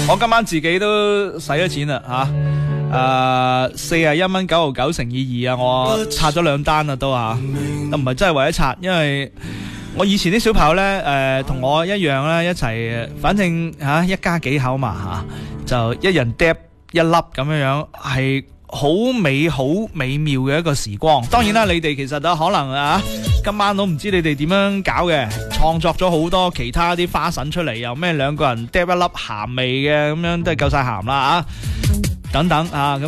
我今晚自己都使咗錢啦41蚊9毫9乘以2啊，我拆咗2單啦都都唔係真係為咗拆，因為我以前啲小朋友呢，同我一樣咧，一齊，反正一家幾口嘛就一人嗒一粒咁樣，係好美妙嘅一個時光。當然啦，你哋其實都可能今晚都唔知你哋點樣搞嘅，創作咗好多其他啲花神出嚟，又咩兩個人嗒一粒鹹味嘅，咁樣都係夠晒鹹啦等等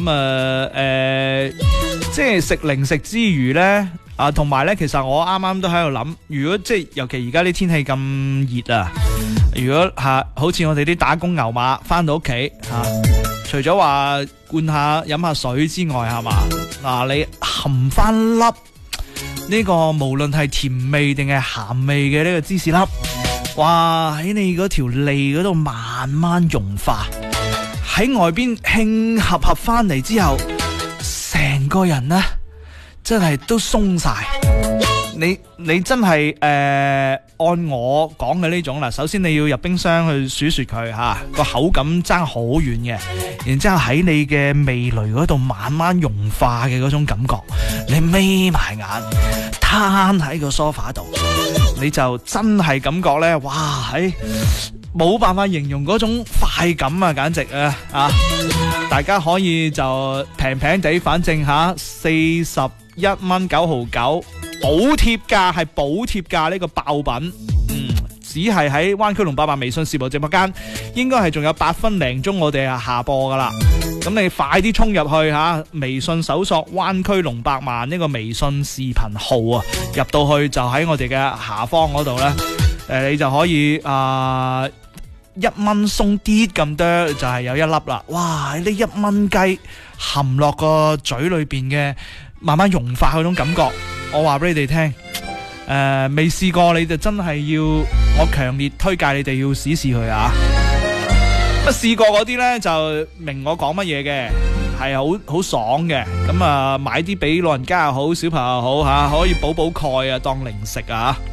即係食零食之餘呢，同埋呢，其實我啱啱都喺度諗，如果即係尤其而家啲天氣咁熱如果好似我哋啲打工牛馬翻到屋企除咗話灌下飲下水之外，係嘛你含翻粒呢個無論係甜味定係鹹味嘅呢個芝士粒，哇喺你嗰條脷嗰度慢慢融化，喺外邊輕合合翻嚟之後，成個人呢真係都鬆晒。你真係按我講嘅呢種啦，首先你要入冰箱去煮雪佢個口感爭好遠嘅，然之後喺你嘅味蕾嗰度慢慢融化嘅嗰種感覺，你眯埋眼攤喺個梳化度，你就真係感覺呢，哇冇辦法形容嗰種快感簡直大家可以就平平地，反正41蚊9毫9，補貼價係補貼價呢個爆品，只係喺灣區龍800微信視頻直播間，應該係仲有8分零鐘我哋下播噶啦。咁你快啲衝入去微信搜索灣區龍8萬呢個微信視頻號入到去就喺我哋嘅下方嗰度呢，你就可以1蚊鬆啲咁多就係有一粒啦。哇！呢1蚊雞含落個嘴裏邊嘅慢慢融化嗰種感覺，我話俾你哋聽，未試過你就真係要，我強烈推介你哋要試佢試過嗰啲呢就明我講乜嘢嘅，係好爽嘅。咁買啲俾老人家又好，小朋友又好可以補鈣當零食